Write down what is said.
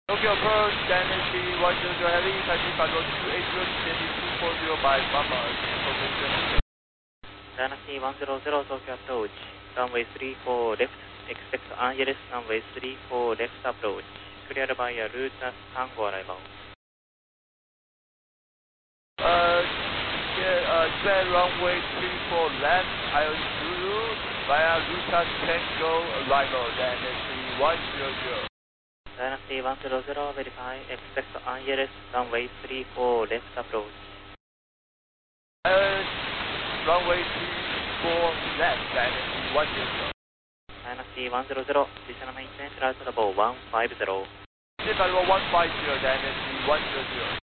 Tokyo approach, Dynasty 100 Heavy, taxi Cargo 280, descending 240 by Mama, Tokyo Center. Dynasty 100, Tokyo approach, runway 34 left, expect Angeles, runway 34 left approach, cleared by a route Tango arrival. Clear runway 34 left, IOS Zulu, via Ruta Tango arrival, Dynasty 100. Dynasty 100, verify, expect Angeles, runway 34 left approach. Runway 34 left, Dynasty 100. Dynasty 100, additional maintenance, route level 150. Level 150, Dynasty 100.